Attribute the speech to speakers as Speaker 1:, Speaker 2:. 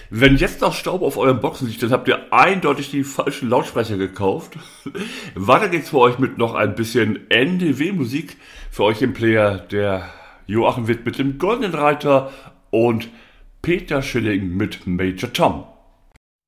Speaker 1: Wenn jetzt noch Staub auf euren Boxen liegt, dann habt ihr eindeutig die falschen Lautsprecher gekauft. Weiter geht's für euch mit noch ein bisschen NDW-Musik. Für euch im Player der Joachim Witt mit dem Goldenen Reiter und Peter Schilling mit Major Tom.